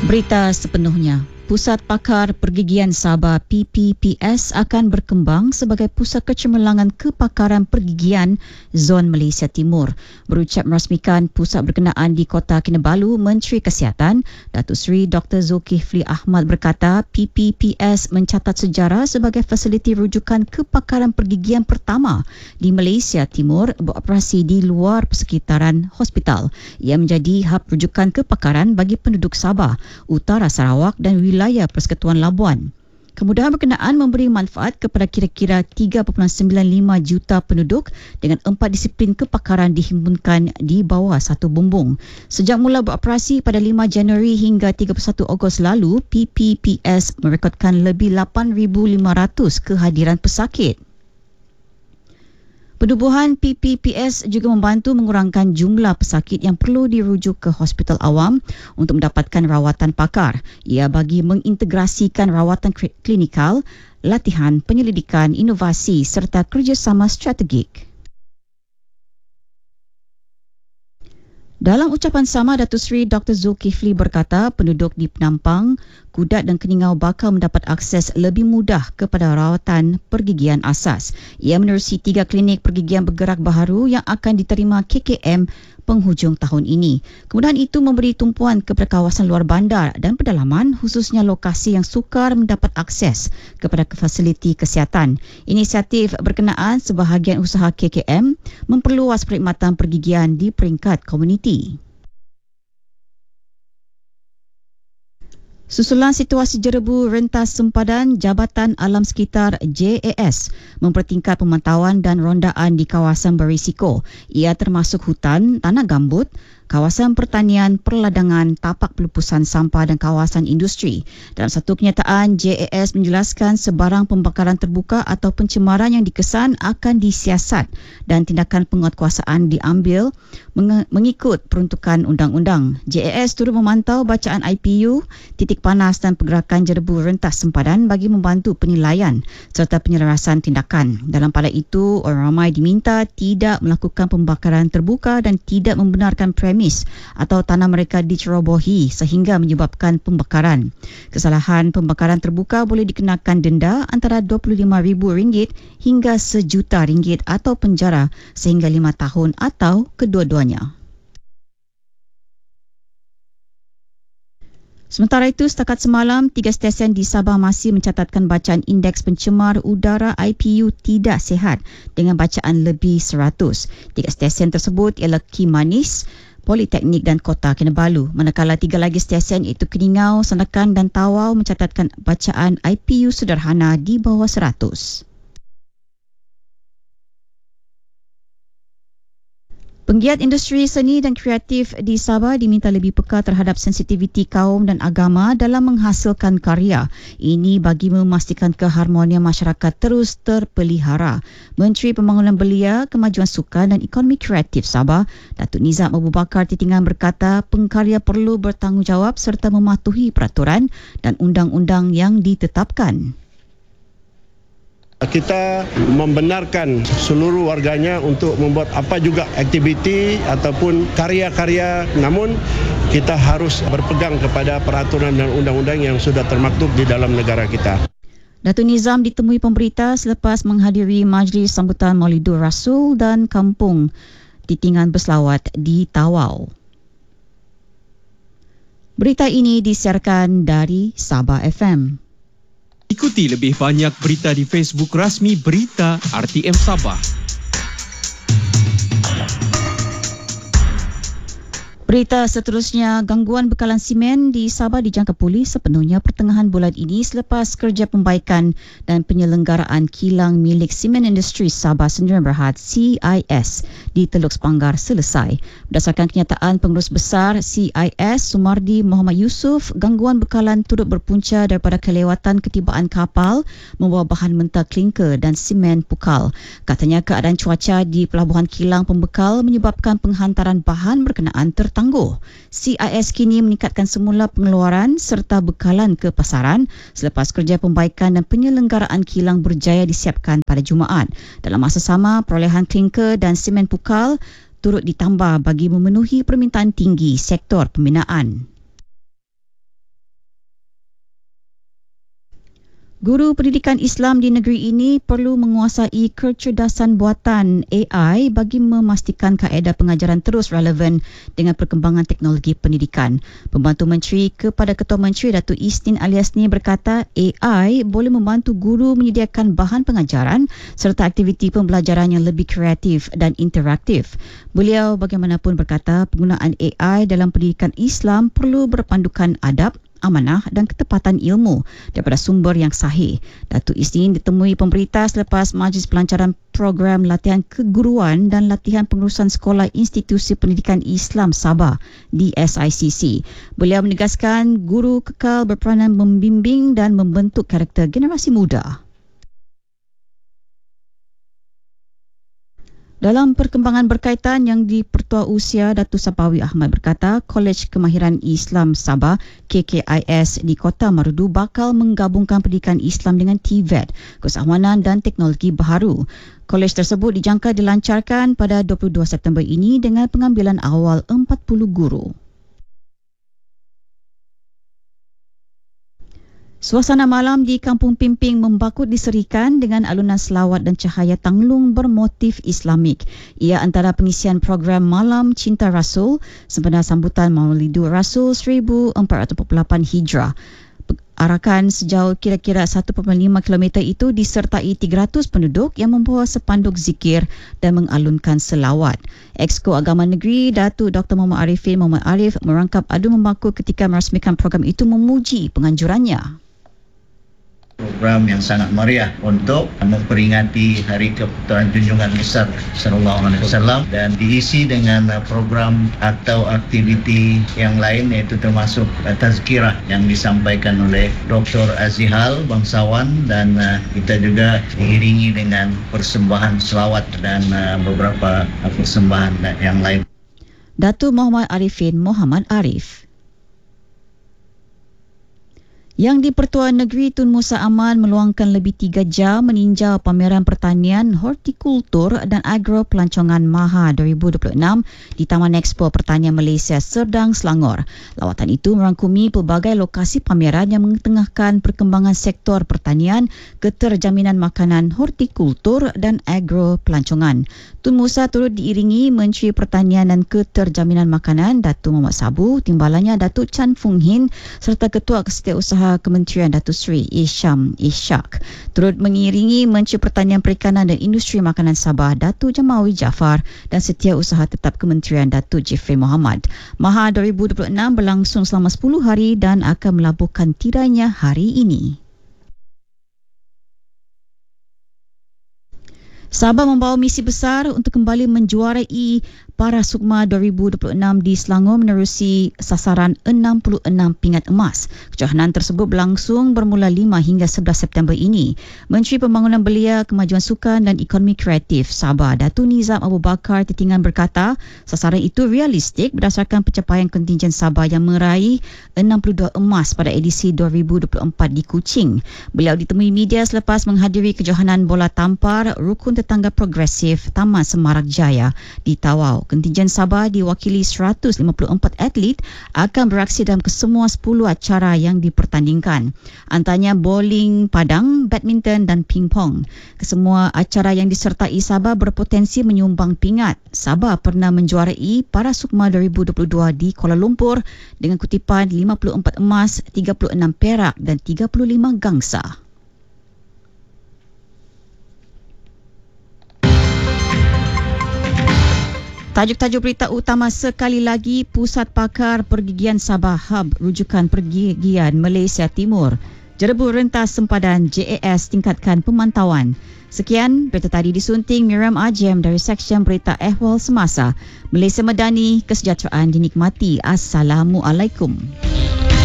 Berita sepenuhnya. Pusat Pakar Pergigian Sabah PPPS akan berkembang sebagai pusat kecemerlangan kepakaran pergigian Zon Malaysia Timur. Berucap merasmikan pusat berkenaan di Kota Kinabalu, Menteri Kesihatan Datuk Seri Dr. Zulkifli Ahmad berkata PPPS mencatat sejarah sebagai fasiliti rujukan kepakaran pergigian pertama di Malaysia Timur beroperasi di luar persekitaran hospital. Ia menjadi hub rujukan kepakaran bagi penduduk Sabah, Utara Sarawak dan wilayah Persekutuan Labuan. Kemudahan berkenaan memberi manfaat kepada kira-kira 3.95 juta penduduk dengan 4 disiplin kepakaran dihimpunkan di bawah satu bumbung. Sejak mula beroperasi pada 5 Januari hingga 31 Ogos lalu, PPPS merekodkan lebih 8,500 kehadiran pesakit. Penubuhan PPPS juga membantu mengurangkan jumlah pesakit yang perlu dirujuk ke hospital awam untuk mendapatkan rawatan pakar. Ia bagi mengintegrasikan rawatan klinikal, latihan, penyelidikan, inovasi serta kerjasama strategik. Dalam ucapan sama, Datuk Seri Dr. Zulkifli berkata penduduk di Penampang, Kudat dan Keningau bakal mendapat akses lebih mudah kepada rawatan pergigian asas. Ia menerusi 3 klinik pergigian bergerak baharu yang akan diterima KKM penghujung tahun ini. Kemudahan itu memberi tumpuan kepada kawasan luar bandar dan pedalaman, khususnya lokasi yang sukar mendapat akses kepada fasiliti kesihatan. Inisiatif berkenaan sebahagian usaha KKM memperluas perkhidmatan pergigian di peringkat komuniti. Susulan situasi jerebu rentas sempadan, Jabatan Alam Sekitar JAS mempertingkat pemantauan dan rondaan di kawasan berisiko. Ia termasuk hutan, tanah gambut, kawasan pertanian, perladangan, tapak pelepusan sampah dan kawasan industri. Dalam satu kenyataan, JAS menjelaskan sebarang pembakaran terbuka atau pencemaran yang dikesan akan disiasat dan tindakan penguatkuasaan diambil mengikut peruntukan undang-undang. JAS turut memantau bacaan IPU, titik panas dan pergerakan jerebu rentas sempadan bagi membantu penilaian serta penyelarasan tindakan. Dalam pada itu, orang ramai diminta tidak melakukan pembakaran terbuka dan tidak membenarkan premis atau tanah mereka dicerobohi sehingga menyebabkan pembakaran. Kesalahan pembakaran terbuka boleh dikenakan denda antara RM25,000 hingga RM1,000,000 atau penjara sehingga 5 tahun atau kedua-duanya. Sementara itu, setakat semalam, 3 stesen di Sabah masih mencatatkan bacaan indeks pencemar udara IPU tidak sihat dengan bacaan lebih 100. 3 stesen tersebut ialah Kimanis, Politeknik dan Kota Kinabalu. Manakala 3 lagi stesen iaitu Keningau, Sandakan dan Tawau mencatatkan bacaan IPU sederhana di bawah 100. Penggiat industri seni dan kreatif di Sabah diminta lebih peka terhadap sensitiviti kaum dan agama dalam menghasilkan karya. Ini bagi memastikan keharmonian masyarakat terus terpelihara. Menteri Pembangunan Belia, Kemajuan Sukan dan Ekonomi Kreatif Sabah, Datuk Nizam Abu Bakar Titingan berkata pengkarya perlu bertanggungjawab serta mematuhi peraturan dan undang-undang yang ditetapkan. Kita membenarkan seluruh warganya untuk membuat apa juga aktiviti ataupun karya-karya, namun kita harus berpegang kepada peraturan dan undang-undang yang sudah termaktub di dalam negara kita. Datuk Nizam ditemui pemberita selepas menghadiri majlis sambutan Maulidur Rasul dan Kampung Titingan Berselawat di Tawau. Berita ini disiarkan dari Sabah FM. Ikuti lebih banyak berita di Facebook rasmi Berita RTM Sabah. Berita seterusnya, gangguan bekalan simen di Sabah dijangka pulih sepenuhnya pertengahan bulan ini selepas kerja pembaikan dan penyelenggaraan kilang milik Simen Industri Sabah Sdn Bhd CIS di Teluk Sepanggar selesai. Berdasarkan kenyataan pengurus besar CIS Sumardi Muhammad Yusof, gangguan bekalan turut berpunca daripada kelewatan ketibaan kapal membawa bahan mentah klinker dan simen pukal. Katanya keadaan cuaca di pelabuhan kilang pembekal menyebabkan penghantaran bahan berkenaan tertangguh. CIS kini meningkatkan semula pengeluaran serta bekalan ke pasaran selepas kerja pembaikan dan penyelenggaraan kilang berjaya disiapkan pada Jumaat. Dalam masa sama, perolehan klinker dan simen pukal turut ditambah bagi memenuhi permintaan tinggi sektor pembinaan. Guru pendidikan Islam di negeri ini perlu menguasai kecerdasan buatan AI bagi memastikan kaedah pengajaran terus relevan dengan perkembangan teknologi pendidikan. Pembantu Menteri kepada Ketua Menteri Datuk Isnin Aliasni berkata AI boleh membantu guru menyediakan bahan pengajaran serta aktiviti pembelajaran yang lebih kreatif dan interaktif. Beliau bagaimanapun berkata penggunaan AI dalam pendidikan Islam perlu berpandukan adab, amanah dan ketepatan ilmu daripada sumber yang sahih. Datuk Isnin ditemui pemberita selepas majlis pelancaran program latihan keguruan dan latihan pengurusan sekolah Institusi Pendidikan Islam Sabah di SICC. Beliau menegaskan guru kekal berperanan membimbing dan membentuk karakter generasi muda. Dalam perkembangan berkaitan yang di-Pertua Usia, Datuk Sapawi Ahmad berkata Kolej Kemahiran Islam Sabah KKIS di Kota Marudu bakal menggabungkan pendidikan Islam dengan TVET, Kesawanan dan Teknologi Baharu. Kolej tersebut dijangka dilancarkan pada 22 September ini dengan pengambilan awal 40 guru. Suasana malam di Kampung Pimping membakut diserikan dengan alunan selawat dan cahaya tanglung bermotif Islamik. Ia antara pengisian program Malam Cinta Rasul sempena sambutan Maulidur Rasul 1448 Hijrah. Arakan sejauh kira-kira 1.5 km itu disertai 300 penduduk yang membawa sepanduk zikir dan mengalunkan selawat. Exco Agama Negeri Datuk Dr. Muhammad Arifin Muhammad Arif merangkap adu membaku ketika merasmikan program itu memuji penganjurannya. Program yang sangat meriah untuk memperingati Hari Keputusan Junjungan Besar Sallallahu Alaihi Wasallam dan diisi dengan program atau aktiviti yang lain iaitu termasuk tazkirah yang disampaikan oleh Dr. Azihal bangsawan dan kita juga diiringi dengan persembahan selawat dan beberapa persembahan yang lain. Datuk Muhammad Arifin Muhammad Arif. Yang di-Pertuan Negeri Tun Musa Aman meluangkan lebih 3 jam meninjau pameran pertanian, hortikultur dan agro pelancongan MAHA 2026 di Taman Expo Pertanian Malaysia Serdang, Selangor. Lawatan itu merangkumi pelbagai lokasi pameran yang mengetengahkan perkembangan sektor pertanian, keterjaminan makanan, hortikultur dan agro pelancongan. Tun Musa turut diiringi Menteri Pertanian dan Keterjaminan Makanan Datuk Muhammad Sabu, timbalannya Datuk Chan Fung Hin serta Ketua Kesetiausahaan Kementerian Datuk Seri Isham Ishak. Turut mengiringi Menteri Pertanian Perikanan dan Industri Makanan Sabah Datuk Jamawi Jaafar dan Setiausaha Tetap Kementerian Datuk Jeffrey Muhammad. MAHA 2026 berlangsung selama 10 hari dan akan melabuhkan tirainya hari ini. Sabah membawa misi besar untuk kembali menjuarai Parasukma 2026 di Selangor menerusi sasaran 66 pingat emas. Kejohanan tersebut berlangsung bermula 5 hingga 11 September ini. Menteri Pembangunan Belia, Kemajuan Sukan dan Ekonomi Kreatif Sabah, Datuk Nizam Abu Bakar Titingan berkata, sasaran itu realistik berdasarkan pencapaian kontingen Sabah yang meraih 62 emas pada edisi 2024 di Kuching. Beliau ditemui media selepas menghadiri kejohanan bola tampar Rukun Tetangga Progresif Taman Semarak Jaya di Tawau. Kontingen Sabah diwakili 154 atlet akan beraksi dalam kesemua 10 acara yang dipertandingkan. Antaranya bowling padang, badminton dan pingpong. Kesemua acara yang disertai Sabah berpotensi menyumbang pingat. Sabah pernah menjuarai Parasukma 2022 di Kuala Lumpur dengan kutipan 54 emas, 36 perak dan 35 gangsa. Tajuk-tajuk berita utama sekali lagi. Pusat Pakar Pergigian Sabah Hub rujukan pergigian Malaysia Timur. Jerebu rentas sempadan JAS tingkatkan pemantauan. Sekian berita tadi disunting Miriam Ajem dari Seksyen Berita Ehwal Semasa. Malaysia Madani, kesejahteraan dinikmati. Assalamualaikum.